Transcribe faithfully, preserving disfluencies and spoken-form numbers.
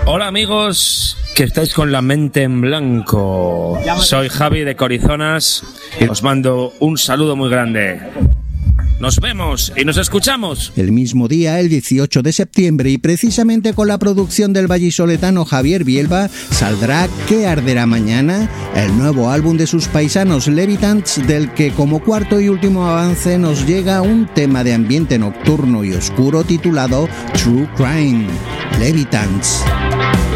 Hola amigos, que estáis con la mente en blanco. Soy Javi de Corizonas y os mando un saludo muy grande. Nos vemos y nos escuchamos. El mismo día, el dieciocho de septiembre, y precisamente con la producción del vallisoletano Javier Bielba, saldrá ¿Qué arderá mañana?, el nuevo álbum de sus paisanos Levitants, del que como cuarto y último avance nos llega un tema de ambiente nocturno y oscuro titulado True Crime. Levitants.